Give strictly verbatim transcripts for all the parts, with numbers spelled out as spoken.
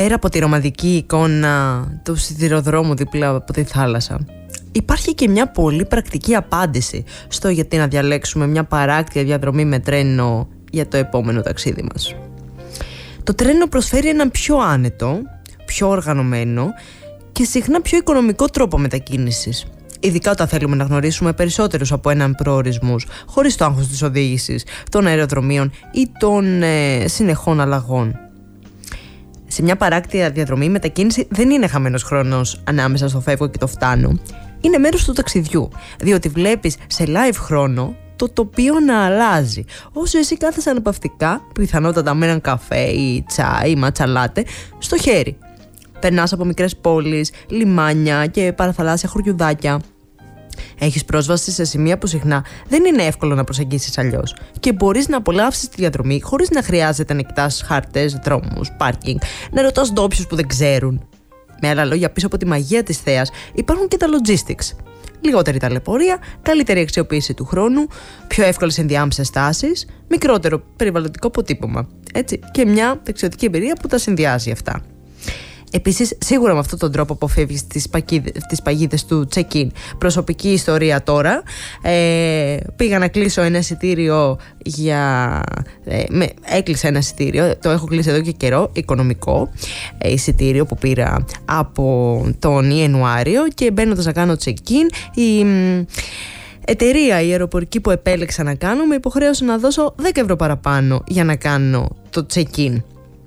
πέρα από τη ρομαντική εικόνα του σιδηροδρόμου δίπλα από τη θάλασσα, υπάρχει και μια πολύ πρακτική απάντηση στο γιατί να διαλέξουμε μια παράκτια διαδρομή με τρένο για το επόμενο ταξίδι μας. Το τρένο προσφέρει έναν πιο άνετο, πιο οργανωμένο και συχνά πιο οικονομικό τρόπο μετακίνησης. Ειδικά όταν θέλουμε να γνωρίσουμε περισσότερους από έναν προορισμούς, χωρίς το άγχος της οδήγησης, των αεροδρομίων ή των ε, συνεχών αλλαγών. Σε μια παράκτια διαδρομή, η μετακίνηση δεν είναι χαμένος χρόνος ανάμεσα στο φεύγω και το φτάνω. Είναι μέρος του ταξιδιού, διότι βλέπεις σε live χρόνο το τοπίο να αλλάζει. Όσο εσύ κάθεσαι αναπαυτικά, πιθανότατα με έναν καφέ ή τσάι ή ματσαλάτε στο χέρι. Περνάς από μικρές πόλεις, λιμάνια και παραθαλάσσια χωριουδάκια. Έχεις πρόσβαση σε σημεία που συχνά δεν είναι εύκολο να προσεγγίσεις αλλιώς και μπορείς να απολαύσεις τη διαδρομή χωρίς να χρειάζεται να κοιτάς χάρτες, δρόμους, πάρκινγκ, να ρωτάς ντόπιους που δεν ξέρουν. Με άλλα λόγια, πίσω από τη μαγεία της θέας υπάρχουν και τα logistics. Λιγότερη ταλαιπωρία, καλύτερη αξιοποίηση του χρόνου, πιο εύκολες ενδιάμεσες στάσεις, μικρότερο περιβαλλοντικό αποτύπωμα. Έτσι, και μια ταξιδιωτική εμπειρία που τα συνδυάζει αυτά. Επίσης, σίγουρα με αυτόν τον τρόπο αποφεύγεις τις, τις παγίδες του check-in. Προσωπική ιστορία τώρα. Ε, πήγα να κλείσω ένα εισιτήριο για... Ε, με, έκλεισα ένα εισιτήριο, το έχω κλείσει εδώ και καιρό, οικονομικό ε, εισιτήριο που πήρα από τον Ιανουάριο και μπαίνοντας να κάνω check-in, η εταιρεία, η αεροπορική που επέλεξα να κάνω, με υποχρέωσε να δώσω δέκα ευρώ παραπάνω για να κάνω το check-in.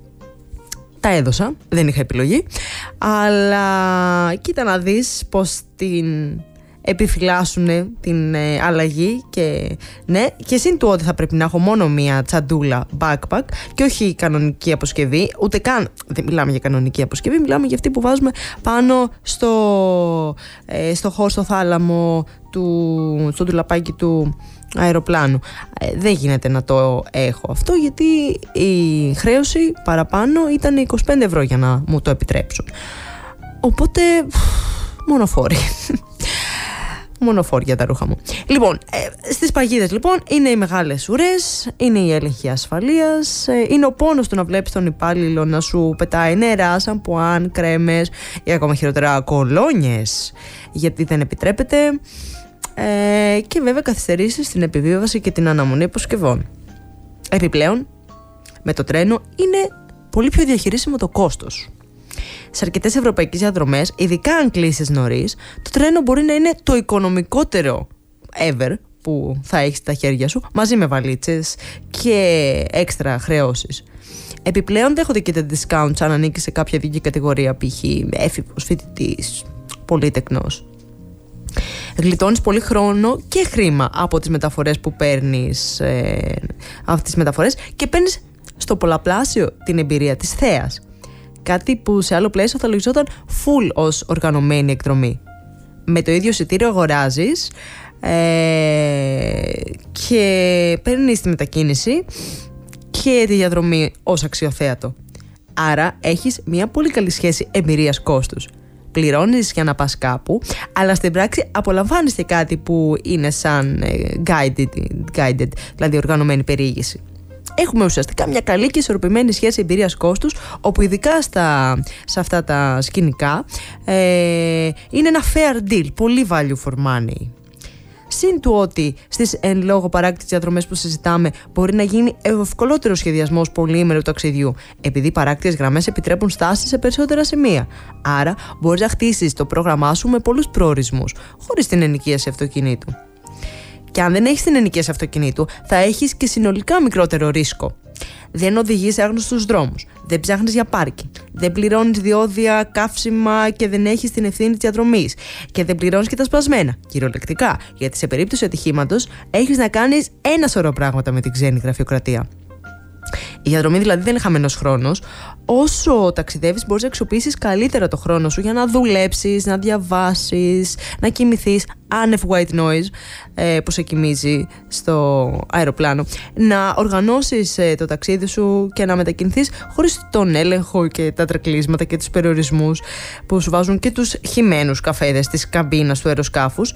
Τα έδωσα, δεν είχα επιλογή, αλλά κοίτα να δεις πως την επιφυλάσσουνε την ε, αλλαγή και ναι, και συν του ότι θα πρέπει να έχω μόνο μία τσαντούλα backpack και όχι κανονική αποσκευή, ούτε καν, δεν μιλάμε για κανονική αποσκευή, μιλάμε για αυτή που βάζουμε πάνω στο, ε, στο χώρο, στο θάλαμο του, στο τουλαπάκι του αεροπλάνου. Ε, δεν γίνεται να το έχω αυτό, γιατί η χρέωση παραπάνω ήταν είκοσι πέντε ευρώ για να μου το επιτρέψουν. Οπότε μόνο φόροι. Μόνο φόροι για τα ρούχα μου. Λοιπόν, ε, στις παγίδες λοιπόν είναι οι μεγάλες ουρές, είναι η έλεγχη ασφαλείας, ε, είναι ο πόνος του να βλέπεις τον υπάλληλο να σου πετάει νερά, σαμπουάν, κρέμες ή ακόμα χειρότερα κολόνιες, γιατί δεν επιτρέπεται. Ε, και βέβαια καθυστερήσεις στην επιβίβαση και την αναμονή αποσκευών. Επιπλέον, με το τρένο είναι πολύ πιο διαχειρίσιμο το κόστος. Σε αρκετές ευρωπαϊκές διαδρομές, ειδικά αν κλείσεις νωρίς, το τρένο μπορεί να είναι το οικονομικότερο ever που θα έχεις στα χέρια σου, μαζί με βαλίτσες και έξτρα χρεώσεις. Επιπλέον δέχονται και τα discounts αν ανήκει σε κάποια ειδική κατηγορία, π.χ. έφηβος, φοιτητής, πολύτεκνος. Γλιτώνεις πολύ χρόνο και χρήμα από τις μεταφορές που παίρνεις, ε, από τις μεταφορές και παίρνεις στο πολλαπλάσιο την εμπειρία της θέας. Κάτι που σε άλλο πλαίσιο θα λογιζόταν full ως οργανωμένη εκδρομή. Με το ίδιο εισιτήριο αγοράζεις ε, και παίρνεις τη μετακίνηση και τη διαδρομή ως αξιοθέατο. Άρα έχεις μια πολύ καλή σχέση εμπειρίας κόστους. Πληρώνεις για να πας κάπου, αλλά στην πράξη απολαμβάνεις και κάτι που είναι σαν guided, guided, δηλαδή οργανωμένη περιήγηση. Έχουμε ουσιαστικά μια καλή και ισορροπημένη σχέση εμπειρίας κόστους, όπου ειδικά στα, σε αυτά τα σκηνικά ε, είναι ένα fair deal, πολύ value for money. Συν του ότι στις εν λόγω παράκτητες διαδρομές που συζητάμε μπορεί να γίνει ευκολότερο σχεδιασμός πολυήμερου ταξιδιού, επειδή οι παράκτητες γραμμές επιτρέπουν στάσεις σε περισσότερα σημεία. Άρα μπορείς να χτίσεις το πρόγραμμά σου με πολλούς προορισμούς, χωρίς την ενοικίαση αυτοκινήτου. Και αν δεν έχεις την ενοικίαση αυτοκινήτου, θα έχεις και συνολικά μικρότερο ρίσκο. Δεν οδηγείς σε άγνωστους δρόμους, δεν ψάχνεις για πάρκινγκ, δεν πληρώνεις διόδια, καύσιμα και δεν έχεις την ευθύνη της διαδρομής και δεν πληρώνεις και τα σπασμένα. Κυριολεκτικά, γιατί σε περίπτωση ατυχήματος έχεις να κάνεις ένα σωρό πράγματα με την ξένη γραφειοκρατία. Η διαδρομή δηλαδή δεν είναι χαμένος χρόνος. Όσο ταξιδεύεις, μπορείς να αξιοποιήσεις καλύτερα το χρόνο σου για να δουλέψεις, να διαβάσεις, να κοιμηθείς, άνευ white noise ε, που σε κοιμίζει στο αεροπλάνο, να οργανώσεις ε, το ταξίδι σου και να μετακινηθείς χωρίς τον έλεγχο και τα τρεκλίσματα και τους περιορισμούς που σου βάζουν και τους χυμένους καφέδες της καμπίνας του αεροσκάφους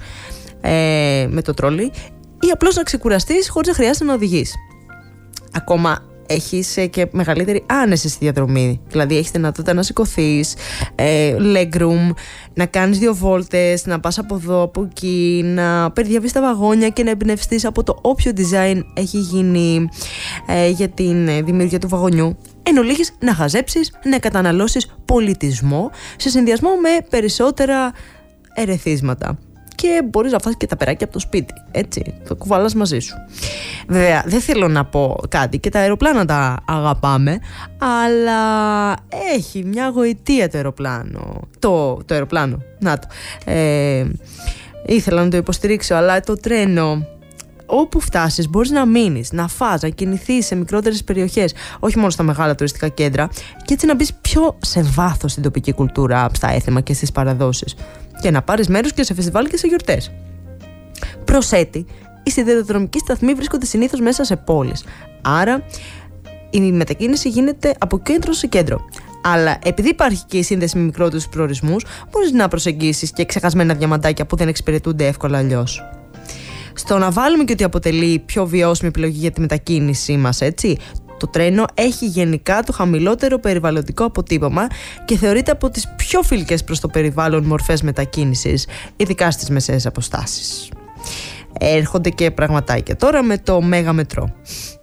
ε, με το τρόλι, ή απλώς να ξεκουραστείς χωρίς να χρειάζεται να οδηγείς. Ακόμα έχεις και μεγαλύτερη άνεση στη διαδρομή. Δηλαδή έχεις δυνατότητα να σηκωθείς, ε, leg room, να κάνεις δύο βόλτες, να πας από εδώ, από εκεί, να περιδιαβείς τα βαγόνια και να εμπνευστείς από το όποιο design έχει γίνει ε, για την δημιουργία του βαγονιού. Εν ολίγης, να χαζέψεις, να καταναλώσεις πολιτισμό σε συνδυασμό με περισσότερα ερεθίσματα. Και μπορείς να φας και τα περάκια από το σπίτι, έτσι, το κουβαλάς μαζί σου. Βέβαια, δεν θέλω να πω κάτι, και τα αεροπλάνα τα αγαπάμε, αλλά έχει μια γοητεία το αεροπλάνο. Το, το αεροπλάνο, να το. Ε, ήθελα να το υποστηρίξω, αλλά το τρένο, όπου φτάσεις μπορείς να μείνεις, να φας, να κινηθείς σε μικρότερες περιοχές, όχι μόνο στα μεγάλα τουριστικά κέντρα, και έτσι να μπεις πιο σε βάθος στην τοπική κουλτούρα, στα έθιμα και στις παραδόσεις, και να πάρεις μέρος και σε φεστιβάλ και σε γιορτές. Προσέτη, οι σιδηροδρομικοί σταθμοί βρίσκονται συνήθως μέσα σε πόλεις, άρα η μετακίνηση γίνεται από κέντρο σε κέντρο. Αλλά επειδή υπάρχει και η σύνδεση με μικρότερους προορισμούς, μπορείς να προσεγγίσεις και ξεχασμένα διαμαντάκια που δεν εξυπηρετούνται εύκολα αλλιώς. Στο να βάλουμε και ότι αποτελεί πιο βιώσιμη επιλογή για τη μετακίνησή μας, έτσι, το τρένο έχει γενικά το χαμηλότερο περιβαλλοντικό αποτύπωμα και θεωρείται από τις πιο φιλικές προς το περιβάλλον μορφές μετακίνησης, ειδικά στις μεσαίες αποστάσεις. Έρχονται και πραγματάκια τώρα με το Μέγα Μετρό.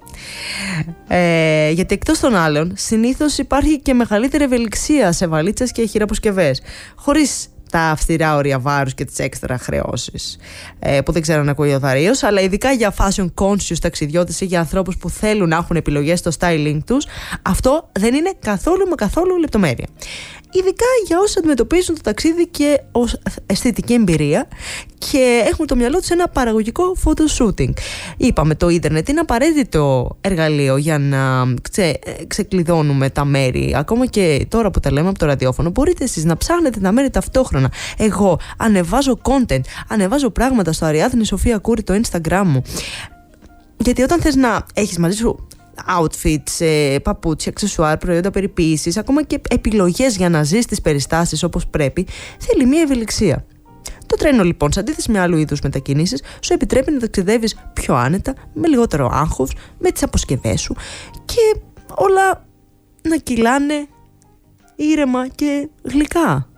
Ε, γιατί εκτός των άλλων, συνήθως υπάρχει και μεγαλύτερη ευελιξία σε βαλίτσες και χειραποσκευές, χωρίς τα αυστηρά όρια βάρους και τις έξτρα χρεώσεις, ε, που δεν ξέρω αν ακούει ο Δαρίος, αλλά ειδικά για fashion conscious ταξιδιώτες ή για ανθρώπους που θέλουν να έχουν επιλογές στο styling τους, αυτό δεν είναι καθόλου με καθόλου λεπτομέρεια. Ειδικά για όσους αντιμετωπίζουν το ταξίδι και ως αισθητική εμπειρία και έχουν το μυαλό τους ένα παραγωγικό photo shooting. Είπαμε, το ίντερνετ είναι απαραίτητο εργαλείο για να ξε, ξεκλειδώνουμε τα μέρη. Ακόμα και τώρα που τα λέμε από το ραδιόφωνο, μπορείτε εσείς να ψάχνετε τα μέρη ταυτόχρονα. Εγώ ανεβάζω content, ανεβάζω πράγματα στο Αριάδνη Σοφία Κούρη, το Instagram μου. Γιατί όταν θες να έχεις μαζί σου outfits, παπούτσια, αξεσουάρ, προϊόντα περιποίησης, ακόμα και επιλογές για να ζεις τις περιστάσεις όπως πρέπει, θέλει μια ευελιξία. Το τρένο λοιπόν, σε αντίθεση με άλλου είδους μετακινήσεις, σου επιτρέπει να ταξιδεύεις πιο άνετα, με λιγότερο άγχος, με τις αποσκευές σου και όλα να κυλάνε ήρεμα και γλυκά.